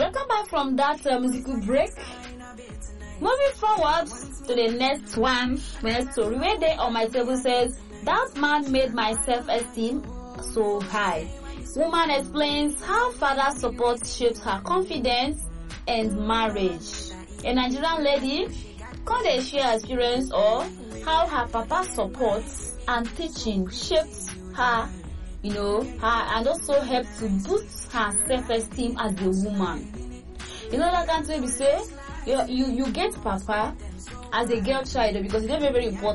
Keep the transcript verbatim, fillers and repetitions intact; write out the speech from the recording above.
Welcome back from that uh, musical break. Moving forward to the next one, next story where they on my table says, that man made my self-esteem so high. Woman explains how father support shapes her confidence and marriage. A Nigerian lady can they share experience or how her papa supports and teaching shaped her, you know, her and also helped to boost her self-esteem as a woman. You know that can't we say you, you you get papa as a girl child because it's very very important.